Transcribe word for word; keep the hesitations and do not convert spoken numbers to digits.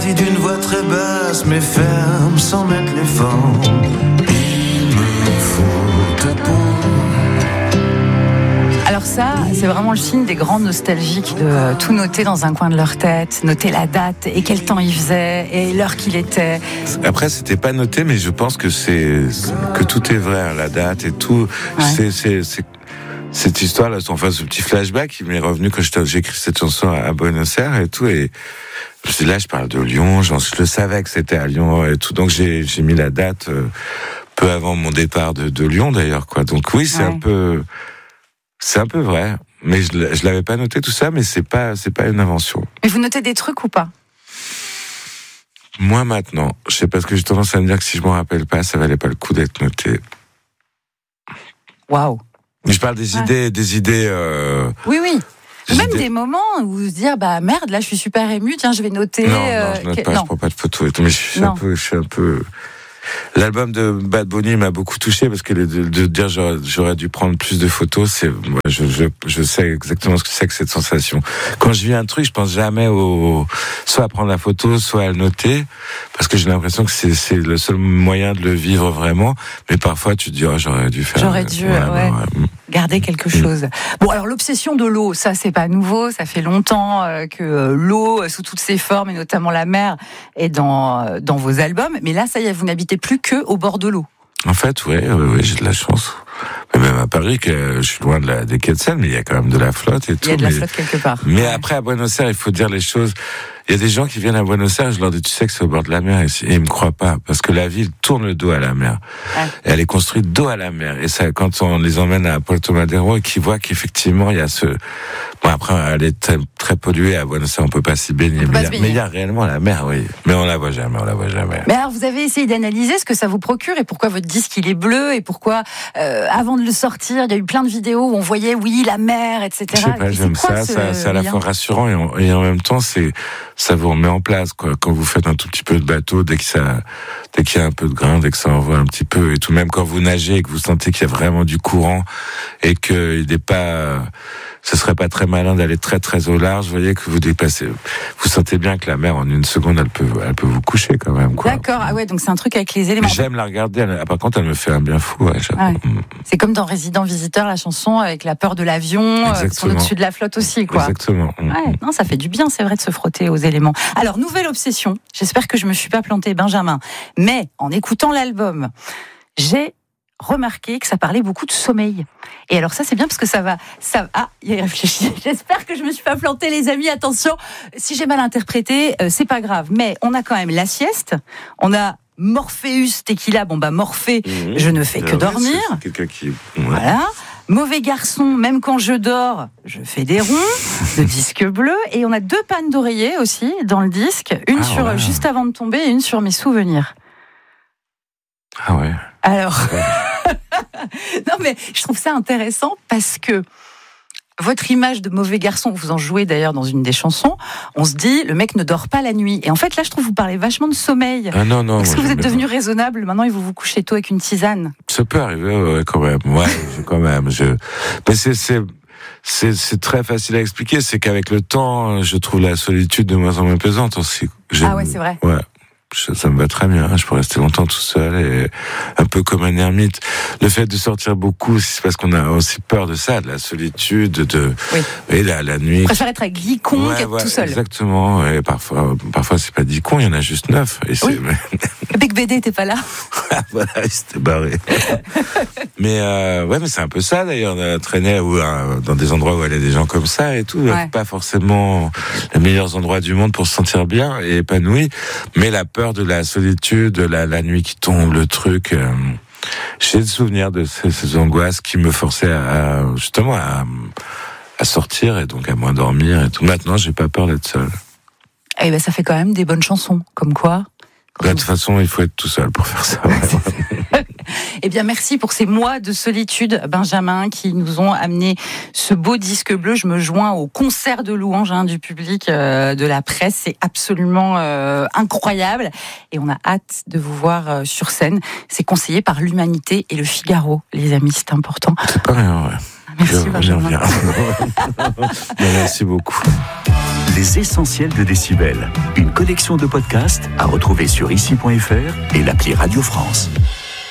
dit d'une voix très basse mais ferme sans mettre les formes. Il me faut ta peau. Alors ça, c'est vraiment le signe des grands nostalgiques de euh, tout noter dans un coin de leur tête, noter la date et quel temps il faisait et l'heure qu'il était. Après, c'était pas noté, mais je pense que c'est que tout est vrai, hein, la date et tout. Ouais. C'est, c'est, c'est cette histoire-là, enfin ce petit flashback, il m'est revenu quand j'ai écrit cette chanson à Buenos Aires et tout. Et là, je parle de Lyon. Je le savais que c'était à Lyon et tout, donc j'ai, j'ai mis la date euh, peu avant mon départ de, de Lyon d'ailleurs, quoi. Donc oui, c'est ouais. un peu. C'est un peu vrai, mais je, je l'avais pas noté tout ça, mais c'est pas, c'est pas une invention. Mais vous notez des trucs ou pas ? Moi maintenant, je sais parce que j'ai tendance à me dire que si je m'en rappelle pas, ça valait pas le coup d'être noté. Waouh. Mais je parle des ouais. idées, des idées. Euh, oui, oui. Des Même idées... des moments où vous se dire bah merde, là je suis super ému, tiens je vais noter. Non, euh, non, je note que... pas, non. je prends pas de photos et tout, mais je suis non. un peu, je suis un peu. L'album de Bad Bunny m'a beaucoup touché parce que de, de dire j'aurais, j'aurais dû prendre plus de photos, c'est, moi, je, je, je sais exactement ce que c'est que cette sensation. Quand je vis un truc, je pense jamais au, soit à prendre la photo, soit à le noter, parce que j'ai l'impression que c'est, c'est le seul moyen de le vivre vraiment. Mais parfois, tu te dis, oh, j'aurais dû faire. J'aurais dû, ouais, ouais. ouais. garder quelque chose. Bon, alors l'obsession de l'eau, ça c'est pas nouveau, ça fait longtemps euh, que euh, l'eau, sous toutes ses formes, et notamment la mer, est dans, euh, dans vos albums. Mais là, ça y est, vous n'habitez plus que au bord de l'eau. En fait, oui, ouais, ouais, j'ai de la chance. Mais même à Paris, que je suis loin de la, des quais de Seine, mais il y a quand même de la flotte et tout. Il y a de la mais, flotte quelque part. Mais ouais. après, à Buenos Aires, il faut dire les choses. Il y a des gens qui viennent à Buenos Aires, je leur dis, tu sais que c'est au bord de la mer, et ils me croient pas, parce que la ville tourne le dos à la mer. Ouais. Et elle est construite dos à la mer. Et ça, quand on les emmène à Puerto Madero, et qu'ils voient qu'effectivement, il y a ce, bon, après, elle est très, très polluée à Buenos Aires, on peut pas s'y baigner. Mais, mais il y a réellement la mer, oui. Mais on la voit jamais, on la voit jamais. Mais alors, vous avez essayé d'analyser ce que ça vous procure et pourquoi votre disque, il est bleu, et pourquoi, euh, avant de le sortir, il y a eu plein de vidéos où on voyait, oui, la mer, et cetera. Je sais pas, j'aime ça, ça, c'est à la fois rassurant et en, et en même temps, c'est, ça vous remet en place, quoi. Quand vous faites un tout petit peu de bateau, dès que ça, dès qu'il y a un peu de grain, dès que ça envoie un petit peu, et tout, même quand vous nagez et que vous sentez qu'il y a vraiment du courant et qu'il n'est pas, ce serait pas très malin d'aller très très au large, vous voyez que vous dépassez, vous sentez bien que la mer en une seconde elle peut, elle peut vous coucher quand même, quoi. D'accord, ah ouais, donc c'est un truc avec les éléments. Mais j'aime la regarder, elle, par contre elle me fait un bien fou. Ouais, ah ouais. C'est comme dans Résident Visiteur, la chanson avec la peur de l'avion, euh, qui sont au-dessus de la flotte aussi, quoi. Exactement. Ouais, non, ça fait du bien, c'est vrai, de se frotter aux éléments. Alors, nouvelle obsession, j'espère que je me suis pas plantée, Benjamin, mais en écoutant l'album, j'ai remarqué que ça parlait beaucoup de sommeil. Et alors ça, c'est bien parce que ça va... Ça, ah, il réfléchit. J'espère que je me suis pas plantée, les amis. Attention, si j'ai mal interprété, euh, c'est pas grave. Mais on a quand même la sieste, on a Morpheus, Tequila, bon bah Morphée, mmh, je ne fais que ouais, dormir. C'est quelqu'un qui... Ouais. Voilà. Mauvais garçon, même quand je dors, je fais des ronds, de disque bleu. Et on a deux pannes d'oreiller aussi dans le disque. Une ah, sur ouais. juste avant de tomber et une sur mes souvenirs. Ah ouais. Alors... non mais je trouve ça intéressant parce que votre image de mauvais garçon, vous en jouez d'ailleurs dans une des chansons, on se dit le mec ne dort pas la nuit. Et en fait là je trouve que vous parlez vachement de sommeil. Ah non, non. Est-ce que vous êtes devenu pas. raisonnable maintenant et vous vous couchez tôt avec une tisane? Ça peut arriver, ouais, quand même. Ouais, quand même. Je... Mais c'est, c'est, c'est, c'est très facile à expliquer. C'est qu'avec le temps, je trouve la solitude de moins en moins pesante aussi. J'aime... Ah ouais, c'est vrai. Ouais. Ça me va très bien, je peux rester longtemps tout seul et un peu comme un ermite. Le fait de sortir beaucoup, c'est parce qu'on a aussi peur de ça, de la solitude, de oui. et la, la nuit. On préfère être avec dix cons ouais, qu'être ouais, tout seul. Exactement. Et parfois, parfois c'est pas dix cons, il y en a juste neuf. Et c'est... Oui. Le Big B D était pas là. Voilà, il s'était barré. mais euh, ouais, mais c'est un peu ça d'ailleurs. On a traîné où, euh, dans des endroits où il y a des gens comme ça et tout. Ouais. Pas forcément les meilleurs endroits du monde pour se sentir bien et épanoui, mais la peur de la solitude, la, la nuit qui tombe, le truc. Euh, j'ai le souvenir de ces, ces angoisses qui me forçaient à, à justement à, à sortir et donc à moins dormir et tout. Maintenant, j'ai pas peur d'être seul. Eh ben, ça fait quand même des bonnes chansons, comme quoi. De toute façon, il faut être tout seul pour faire ça. Ouais. Eh bien, merci pour ces mois de solitude, Benjamin, qui nous ont amené ce beau disque bleu. Je me joins au concert de louanges hein, du public, euh, de la presse. C'est absolument euh, incroyable. Et on a hâte de vous voir euh, sur scène. C'est conseillé par l'Humanité et le Figaro, les amis, c'est important. C'est pas rien, ouais. Merci, je, Benjamin. Merci beaucoup. Les essentiels de Décibel. Une collection de podcasts à retrouver sur ici point f r et l'appli Radio France.